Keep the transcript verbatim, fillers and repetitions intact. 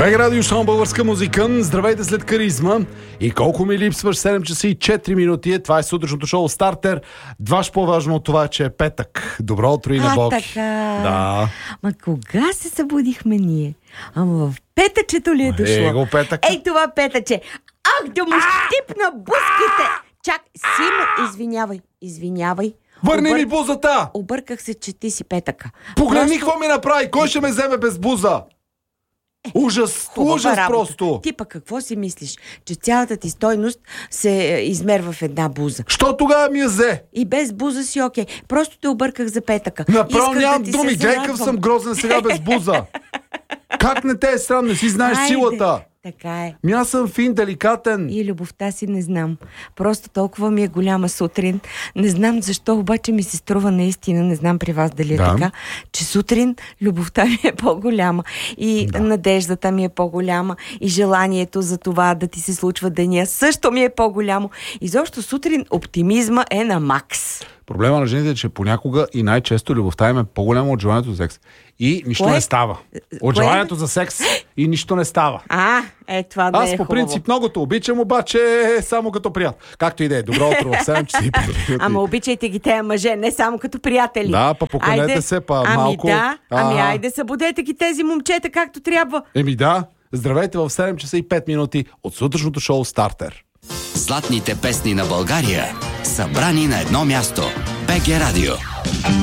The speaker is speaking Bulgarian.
БГ Радио Шоу българска музика. Здравейте след каризма. И колко ми липсваш, седем часа и четири минути. Това е сутрешното шоу Стартер. Дваш по-важно от това, че е петък. Добро утро и на Бог. А, така. Да. Ма кога се събудихме ние? Ама в петъчето ли е дошло? Его петък. Ей, това петъче. Ах, да му щипна бузките. Чак, Симо, извинявай, извинявай. Върни Обър... ми бузата! Обърках се, че ти си петъка. Погледни Просто... какво ми направи! Кой ще ме вземе без буза? Ужас, Хубава ужас работа. просто. Ти пък какво си мислиш? Че цялата ти стойност се е, измерва в една буза. Що тогава ми я взе? И без буза си окей. Просто те обърках за петъка. Направо Исках нямам да ти думи. се Гледай какъв зарадвам. съм грозен сега без буза. Как не те е срам? Не си знаеш Айде. силата. Така е. Ми аз съм фин, деликатен. И любовта си не знам. Просто толкова ми е голяма сутрин. Не знам защо, обаче ми се струва наистина, не знам при вас дали е Да. така, че сутрин любовта ми е по-голяма. И Да. надеждата ми е по-голяма. И желанието за това да ти се случва деня също ми е по-голямо. Изобщо сутрин оптимизма е на макс. Проблема на жените е, че понякога и най-често любовта им е по-голяма от желанието за секс. И нищо Кое? не става. От Кое? желанието за секс и нищо не става. А, е това да Аз е по хубаво. принцип многото обичам, обаче само като приятел. Както и да е. Добро утро в седем часа и пет минути. Ама обичайте ги тези мъже, не само като приятели. Да, па поканете Айде. се, па ами малко. Да, ами Ага. айде събудете ги тези момчета както трябва. Еми да, здравейте в седем часа и пет минути от сутрешното шоу Стартер. Златните песни на България, събрани на едно място. БГ Радио.